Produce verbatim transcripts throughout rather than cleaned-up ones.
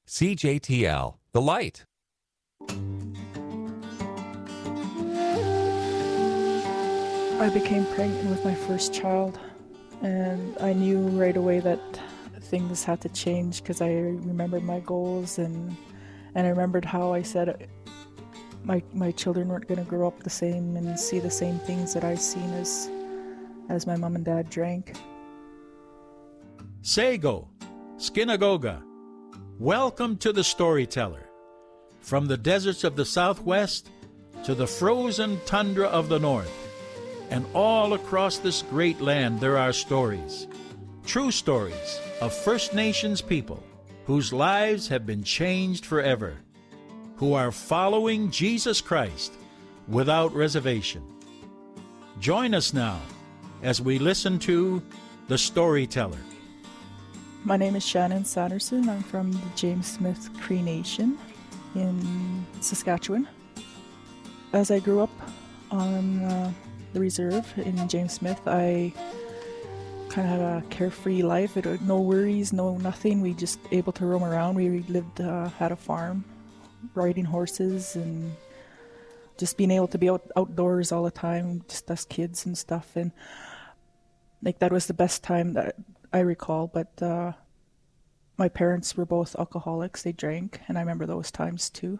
C J T L, The Light. I became pregnant with my first child, and I knew right away that things had to change because I remembered my goals, and and I remembered how I said my my children weren't going to grow up the same and see the same things that I seen as as my mom and dad drank. Sego, Skinagoga, welcome to the Storyteller. From the deserts of the Southwest to the frozen tundra of the North, and all across this great land there are stories, true stories of First Nations people whose lives have been changed forever, who are following Jesus Christ without reservation. Join us now as we listen to The Storyteller. My name is Shannon Sanderson. I'm from the James Smith Cree Nation in Saskatchewan. As I grew up on uh, the reserve in James Smith, I kind of had a carefree life. It, no worries, no nothing. We just able to roam around. We lived, uh, had a farm, riding horses, and just being able to be out, outdoors all the time, just us kids and stuff. And like that was the best time that I recall. But uh, my parents were both alcoholics. They drank, and I remember those times too.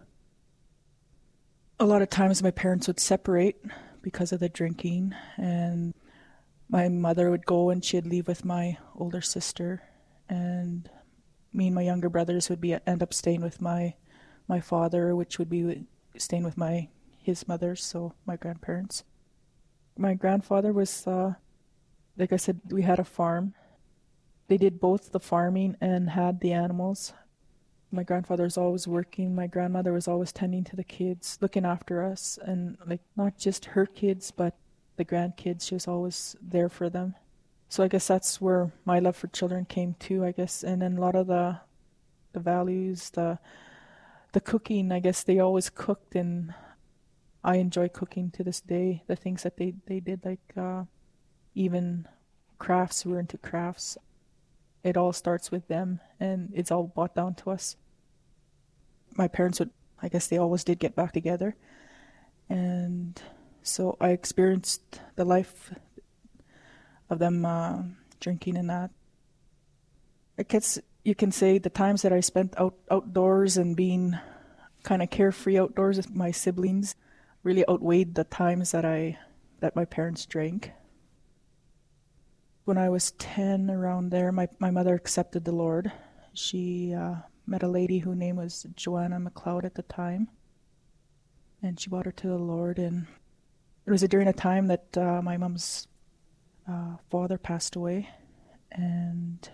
A lot of times my parents would separate because of the drinking, and my mother would go and she'd leave with my older sister, and me and my younger brothers would be end up staying with my my father, which would be staying with my his mother, so my grandparents. My grandfather was, uh, like I said, we had a farm. They did both the farming and had the animals. My grandfather was always working. My grandmother was always tending to the kids, looking after us, and like not just her kids, but the grandkids. She was always there for them. So I guess that's where my love for children came too, I guess. And then a lot of the the values, the the cooking, I guess they always cooked, and I enjoy cooking to this day. The things that they, they did, like uh, even crafts, we were into crafts. It all starts with them, and it's all brought down to us. My parents would, I guess they always did get back together. And so I experienced the life of them uh, drinking and that. I guess you can say the times that I spent out outdoors and being kind of carefree outdoors with my siblings really outweighed the times that I that my parents drank. When I was ten, around there, my, my mother accepted the Lord. She uh, met a lady whose name was Joanna McLeod at the time, and she brought her to the Lord. And it was during a time that uh, my mom's uh, father passed away, and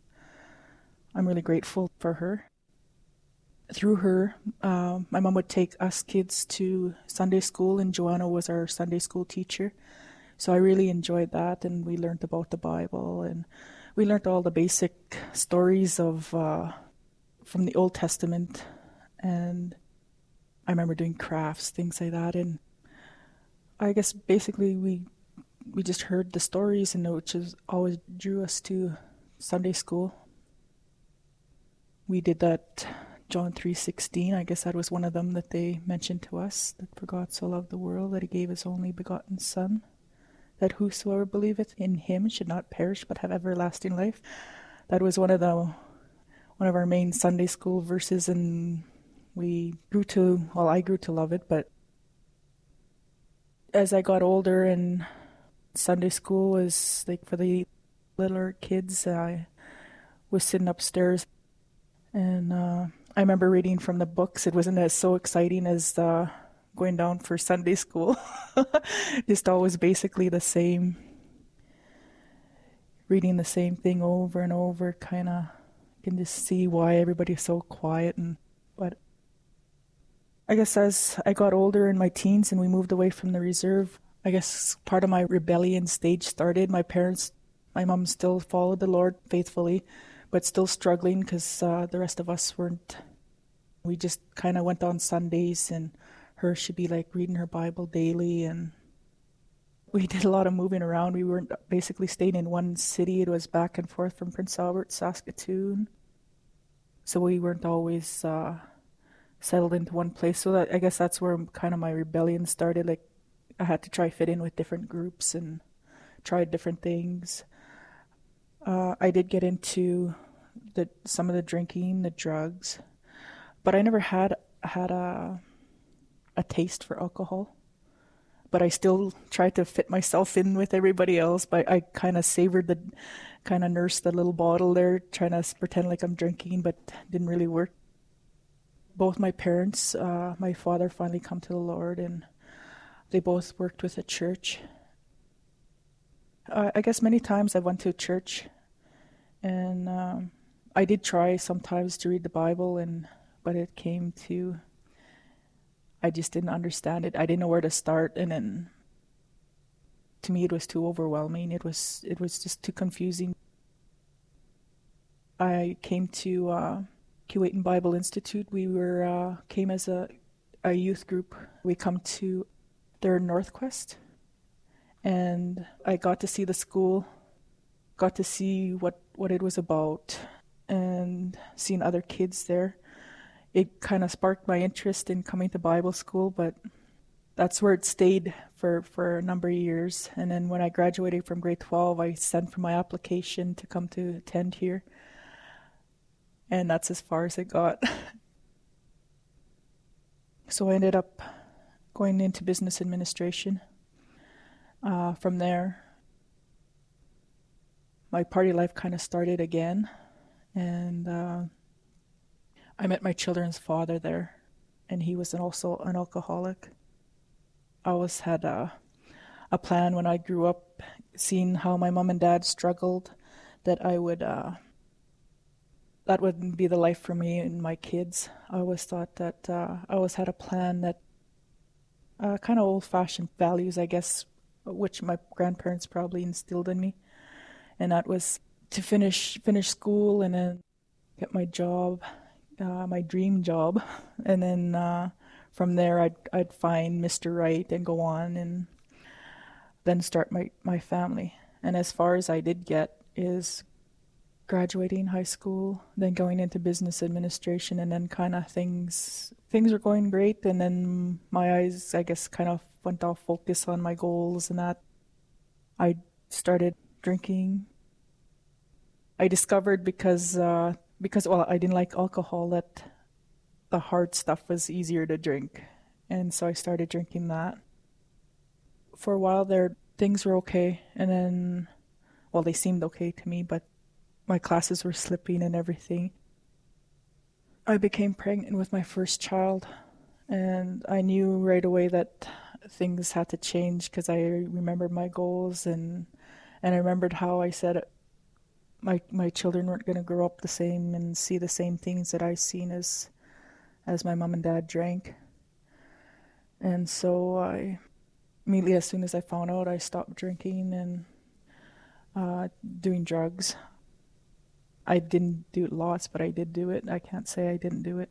I'm really grateful for her. Through her, uh, my mom would take us kids to Sunday school, and Joanna was our Sunday school teacher. So I really enjoyed that, and we learned about the Bible, and we learned all the basic stories of uh, from the Old Testament. And I remember doing crafts, things like that. And I guess basically we we just heard the stories, and which is always drew us to Sunday school. We did that John three sixteen. I guess that was one of them that they mentioned to us, that for God so loved the world that he gave his only begotten Son, that whosoever believeth in him should not perish but have everlasting life. That was one of the one of our main Sunday school verses, and we grew to, well, I grew to love it. But as I got older, and Sunday school was like for the littler kids, I was sitting upstairs, and uh, I remember reading from the books. It wasn't as so exciting as uh, going down for Sunday school. Just always basically the same, reading the same thing over and over. Kind of can just see why everybody's so quiet. And but I guess as I got older in my teens and we moved away from the reserve, I guess part of my rebellion stage started. My parents, my mom still followed the Lord faithfully, but still struggling because uh, the rest of us weren't. We just kind of went on Sundays, and her, she'd be like reading her Bible daily, and we did a lot of moving around. We weren't basically staying in one city. It was back and forth from Prince Albert, Saskatoon. So we weren't always uh, settled into one place. So that, I guess that's where kind of my rebellion started. Like I had to try fit in with different groups and try different things. Uh, I did get into the some of the drinking, the drugs, but I never had had a a taste for alcohol. But I still tried to fit myself in with everybody else. But I kind of savored the, kind of nursed the little bottle there, trying to pretend like I'm drinking, but didn't really work. Both my parents, uh, my father finally come to the Lord, and they both worked with a church. Uh, I guess many times I went to church, and um, I did try sometimes to read the Bible, and but it came to, I just didn't understand it. I didn't know where to start, and then to me it was too overwhelming. It was it was just too confusing. I came to uh, Keewatin Bible Institute. We were uh, came as a a youth group. We come to their Northquest, and I got to see the school, got to see what, what it was about, and seeing other kids there. It kind of sparked my interest in coming to Bible school, but that's where it stayed for, for a number of years. And then when I graduated from grade twelve, I sent for my application to come to attend here. And that's as far as it got. So I ended up going into business administration. Uh, from there, my party life kind of started again. And uh, I met my children's father there, and he was an, also an alcoholic. I always had a, a plan when I grew up, seeing how my mom and dad struggled, that I would, uh, that wouldn't be the life for me and my kids. I always thought that, uh, I always had a plan that, uh, kind of old-fashioned values, I guess, which my grandparents probably instilled in me. And that was to finish finish school and then get my job, uh, my dream job. And then uh, from there I'd, I'd find Mister Right and go on and then start my, my family. And as far as I did get is graduating high school, then going into business administration, and then kind of things things were going great, and then my eyes, I guess, kind of went off focus on my goals, and that I started drinking. I discovered because uh, because well, I didn't like alcohol, that the hard stuff was easier to drink, and so I started drinking that. For a while there, things were okay, and then, well, they seemed okay to me, but my classes were slipping and everything. I became pregnant with my first child, and I knew right away that things had to change, because I remembered my goals, and and I remembered how I said my my children weren't going to grow up the same and see the same things that I seen as as my mom and dad drank. And so I immediately, as soon as I found out, I stopped drinking and uh, doing drugs. I didn't do it lots, but I did do it. I can't say I didn't do it.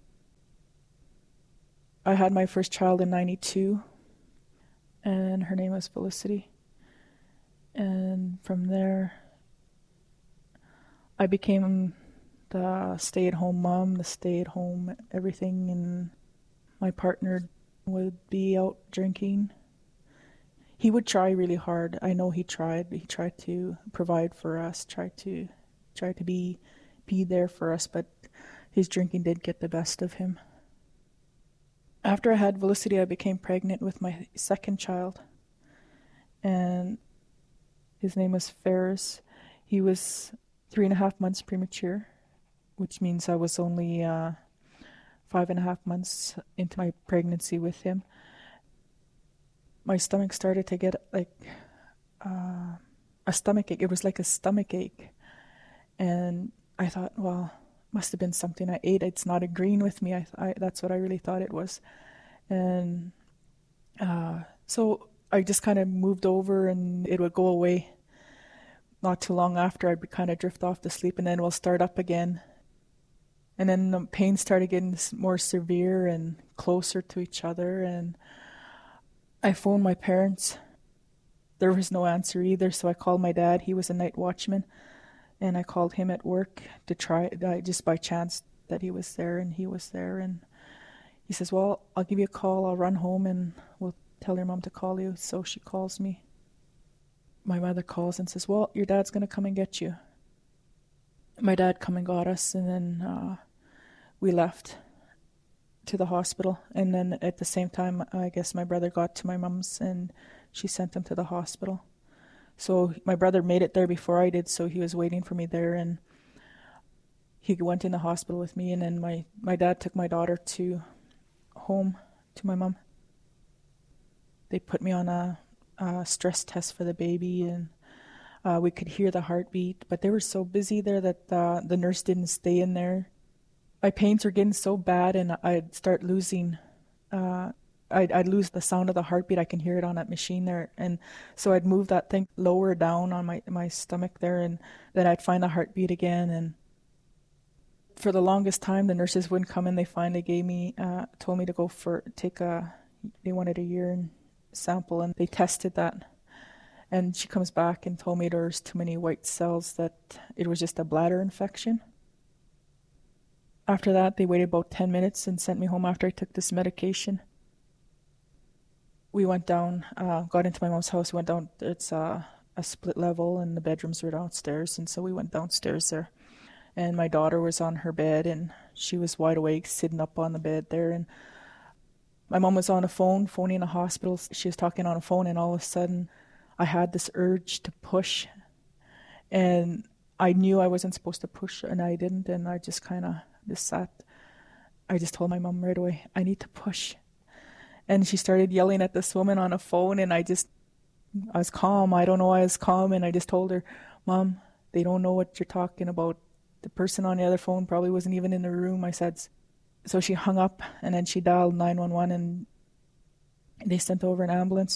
I had my first child in ninety-two, and her name was Felicity. And from there, I became the stay-at-home mom, the stay-at-home everything, and my partner would be out drinking. He would try really hard. I know he tried. He tried to provide for us, tried to tried to be be there for us, but his drinking did get the best of him. After I had Felicity, I became pregnant with my second child, and his name was Ferris. He was three and a half months premature, which means I was only uh, five and a half months into my pregnancy with him. My stomach started to get like uh, a stomach ache. It was like a stomach ache. And I thought, well, must have been something I ate. It's not agreeing with me. I, I that's what I really thought it was. And uh, so I just kind of moved over, and it would go away. Not too long after, I'd kind of drift off to sleep, and then we'll start up again. And then the pain started getting more severe and closer to each other. And I phoned my parents. There was no answer either, so I called my dad. He was a night watchman. And I called him at work to try, uh, just by chance, that he was there, and he was there. And he says, well, I'll give you a call. I'll run home and we'll tell your mom to call you. So she calls me. My mother calls and says, well, your dad's going to come and get you. My dad come and got us, and then uh, we left to the hospital. And then at the same time, I guess my brother got to my mom's, and she sent him to the hospital. So my brother made it there before I did, so he was waiting for me there, and he went in the hospital with me. And then my, my dad took my daughter to home to my mom. They put me on a, a stress test for the baby, and uh, we could hear the heartbeat, but they were so busy there that uh, the nurse didn't stay in there. My pains were getting so bad, and I'd start losing, uh, I'd, I'd lose the sound of the heartbeat. I can hear it on that machine there. And so I'd move that thing lower down on my, my stomach there, and then I'd find the heartbeat again. And for the longest time, the nurses wouldn't come in. They finally gave me, uh, told me to go for, take a, they wanted a urine sample, and they tested that. And she comes back and told me there was too many white cells, that it was just a bladder infection. After that, they waited about ten minutes and sent me home after I took this medication. We went down, uh, got into my mom's house, went down, it's uh, a split level, and the bedrooms were downstairs, and so we went downstairs there. And my daughter was on her bed, and she was wide awake, sitting up on the bed there, and my mom was on a phone, phoning a hospital. She was talking on a phone, and all of a sudden, I had this urge to push, and I knew I wasn't supposed to push, and I didn't, and I just kind of just sat. I just told my mom right away, I need to push. And she started yelling at this woman on a phone, and I just, I was calm. I don't know why I was calm, and I just told her, Mom, they don't know what you're talking about. The person on the other phone probably wasn't even in the room. I said, so she hung up, and then she dialed nine one one, and they sent over an ambulance.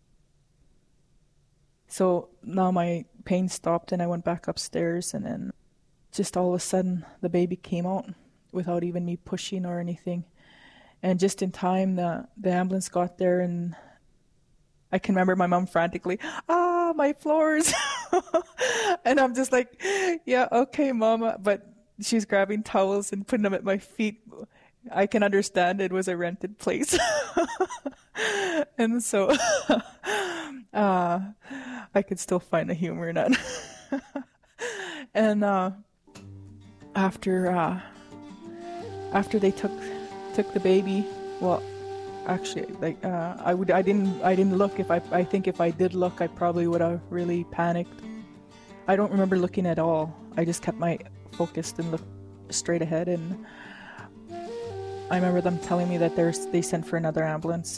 So now my pain stopped, and I went back upstairs, and then just all of a sudden the baby came out without even me pushing or anything. And just in time, the, the ambulance got there, and I can remember my mom frantically, ah, my floors. And I'm just like, yeah, okay, Mama. But she's grabbing towels and putting them at my feet. I can understand it was a rented place. And so uh, I could still find the humor in it. And uh, after uh, after they took took the baby, well, actually, like uh, I would I didn't I didn't look. If I I think if I did look, I probably would have really panicked. I don't remember looking at all. I just kept my focused and looked straight ahead, and I remember them telling me that there's they sent for another ambulance.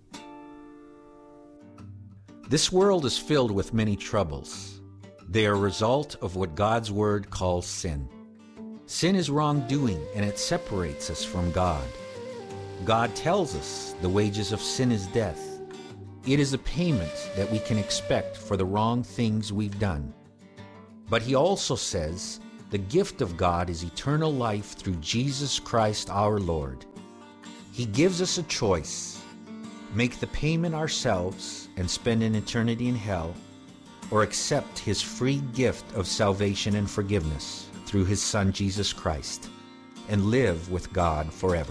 This world is filled with many troubles. They are a result of what God's Word calls sin. Sin is wrongdoing, and it separates us from God. God tells us the wages of sin is death. It is a payment that we can expect for the wrong things we've done. But He also says the gift of God is eternal life through Jesus Christ our Lord. He gives us a choice: make the payment ourselves and spend an eternity in hell, or accept His free gift of salvation and forgiveness through His Son Jesus Christ and live with God forever.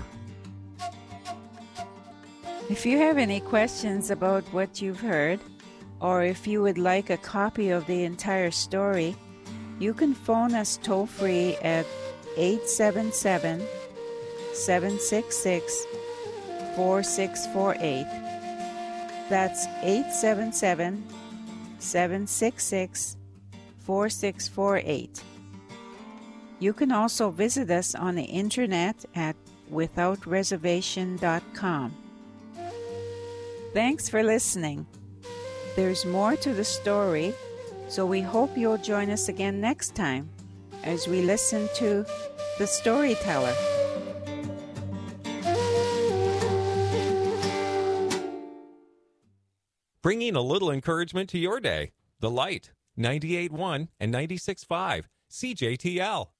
If you have any questions about what you've heard, or if you would like a copy of the entire story, you can phone us toll-free at eight seven seven, seven six six, four six four eight. That's eight seven seven, seven six six, four six four eight. You can also visit us on the internet at without reservation dot com. Thanks for listening. There's more to the story, so we hope you'll join us again next time as we listen to The Storyteller. Bringing a little encouragement to your day. The Light, ninety-eight point one and ninety-six point five, C J T L.